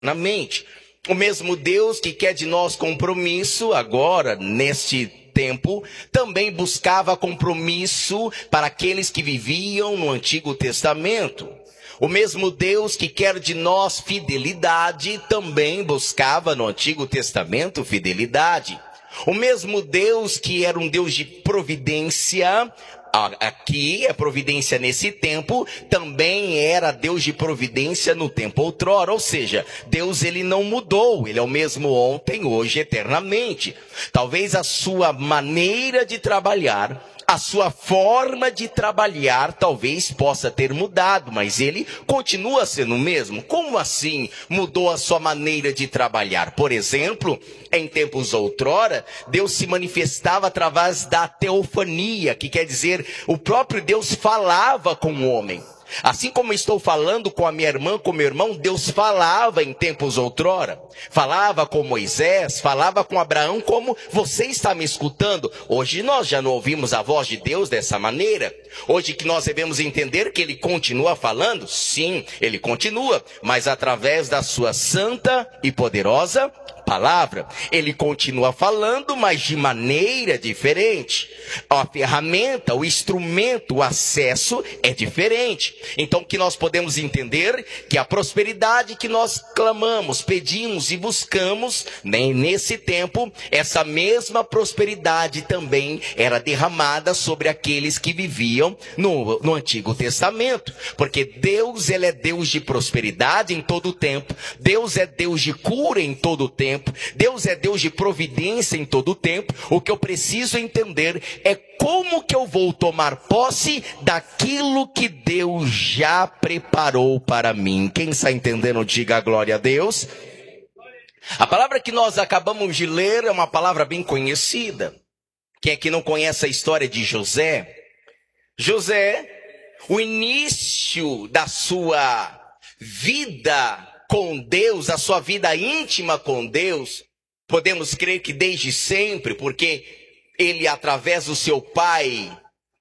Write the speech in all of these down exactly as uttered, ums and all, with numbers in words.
eternamente. O mesmo Deus que quer de nós compromisso, agora, neste tempo, também buscava compromisso para aqueles que viviam no Antigo Testamento. O mesmo Deus que quer de nós fidelidade, também buscava no Antigo Testamento fidelidade. O mesmo Deus que era um Deus de providência, aqui é providência nesse tempo, também era Deus de providência no tempo outrora. Ou seja, Deus ele não mudou, ele é o mesmo ontem, hoje, eternamente. Talvez a sua maneira de trabalhar, a sua forma de trabalhar talvez possa ter mudado, mas ele continua sendo o mesmo. Como assim mudou a sua maneira de trabalhar? Por exemplo, em tempos outrora, Deus se manifestava através da teofania, que quer dizer, o próprio Deus falava com o homem. Assim como estou falando com a minha irmã, com meu irmão, Deus falava em tempos outrora. Falava com Moisés, falava com Abraão, como você está me escutando. Hoje nós já não ouvimos a voz de Deus dessa maneira. Hoje que nós devemos entender que ele continua falando, sim, ele continua, mas através da sua santa e poderosa palavra. Ele continua falando, mas de maneira diferente. A ferramenta, o instrumento, o acesso é diferente. Então que nós podemos entender que a prosperidade que nós clamamos, pedimos e buscamos, né, nesse tempo, essa mesma prosperidade também era derramada sobre aqueles que viviam no, no Antigo Testamento. Porque Deus, ele é Deus de prosperidade em todo o tempo. Deus é Deus de cura em todo o tempo. Deus é Deus de providência em todo o tempo. O que eu preciso entender é como que eu vou tomar posse daquilo que Deus já preparou para mim. Quem está entendendo, diga a glória a Deus. A palavra que nós acabamos de ler é uma palavra bem conhecida. Quem é que não conhece a história de José? José, o início da sua vida com Deus, a sua vida íntima com Deus, podemos crer que desde sempre, porque ele, através do seu pai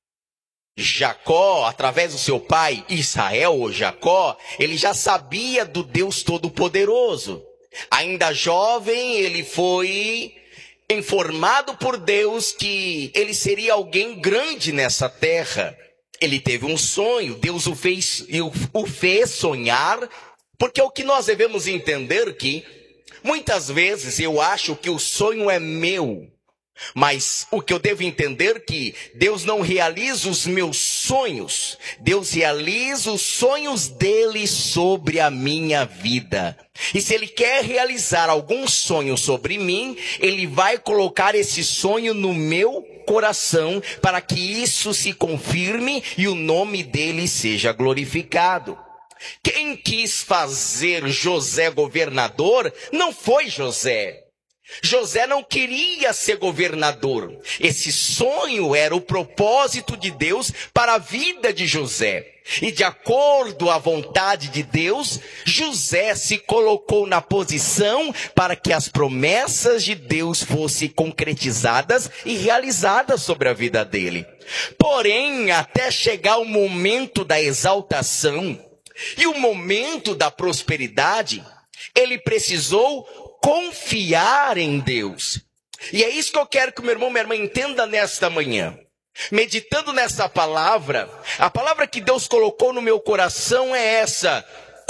Jacó, através do seu pai Israel ou Jacó, ele já sabia do Deus Todo-Poderoso. Ainda jovem, ele foi informado por Deus que ele seria alguém grande nessa terra. Ele teve um sonho, Deus o fez, o fez sonhar. Porque o que nós devemos entender que, muitas vezes eu acho que o sonho é meu, mas o que eu devo entender é que Deus não realiza os meus sonhos, Deus realiza os sonhos dele sobre a minha vida. E se ele quer realizar algum sonho sobre mim, ele vai colocar esse sonho no meu coração para que isso se confirme e o nome dele seja glorificado. Quem quis fazer José governador não foi José. José não queria ser governador. Esse sonho era o propósito de Deus para a vida de José. E de acordo à vontade de Deus, José se colocou na posição para que as promessas de Deus fossem concretizadas e realizadas sobre a vida dele. Porém, até chegar o momento da exaltação e o momento da prosperidade, ele precisou confiar em Deus. E é isso que eu quero que o meu irmão e minha irmã entenda nesta manhã. Meditando nessa palavra, a palavra que Deus colocou no meu coração é essa: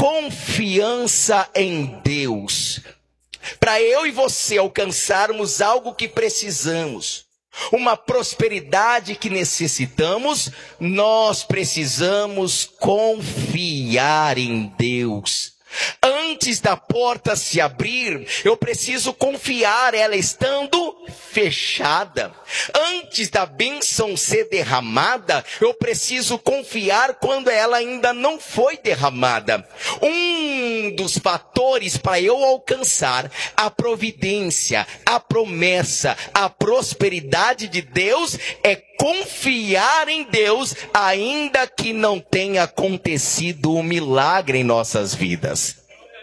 confiança em Deus. Para eu e você alcançarmos algo que precisamos, uma prosperidade que necessitamos, nós precisamos confiar em Deus. Antes da porta se abrir, eu preciso confiar ela estando fechada. Antes da bênção ser derramada, eu preciso confiar quando ela ainda não foi derramada. Um dos fatores para eu alcançar a providência, a promessa, a prosperidade de Deus é confiar em Deus, ainda que não tenha acontecido um milagre em nossas vidas.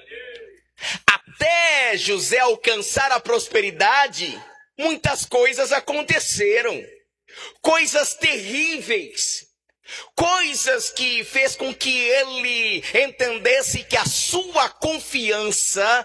Até José alcançar a prosperidade, muitas coisas aconteceram. Coisas terríveis. Coisas que fez com que ele entendesse que a sua confiança